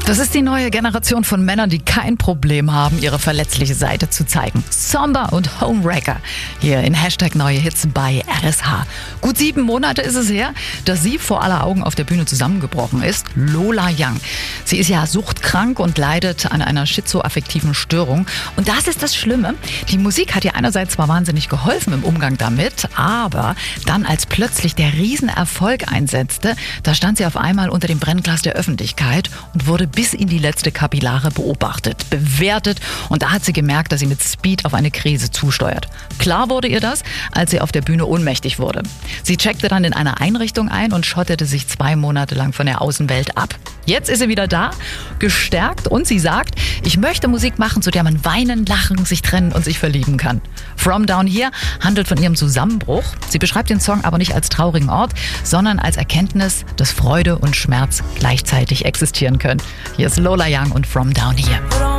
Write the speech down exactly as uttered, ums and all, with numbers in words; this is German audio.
Das ist die neue Generation von Männern, die kein Problem haben, ihre verletzliche Seite zu zeigen. Somber und Homewrecker. Hier in Hashtag Neue Hits bei R S H. Gut sieben Monate ist es her, dass sie vor aller Augen auf der Bühne zusammengebrochen ist. Lola Young. Sie ist ja suchtkrank und leidet an einer schizoaffektiven Störung. Und das ist das Schlimme. Die Musik hat ihr einerseits zwar wahnsinnig geholfen im Umgang damit, aber dann, als plötzlich der Riesenerfolg einsetzte, da stand sie auf einmal unter dem Brennglas der Öffentlichkeit und wurde bis in die letzte Kapillare beobachtet, bewertet, und da hat sie gemerkt, dass sie mit Speed auf eine Krise zusteuert. Klar wurde ihr das, als sie auf der Bühne ohnmächtig wurde. Sie checkte dann in einer Einrichtung ein und schottete sich zwei Monate lang von der Außenwelt ab. Jetzt ist sie wieder da, gestärkt, und sie sagt, ich möchte Musik machen, zu der man weinen, lachen, sich trennen und sich verlieben kann. From Down Here handelt von ihrem Zusammenbruch. Sie beschreibt den Song aber nicht als traurigen Ort, sondern als Erkenntnis, dass Freude und Schmerz gleichzeitig existieren können. Hier ist Lola Young und From Down Here.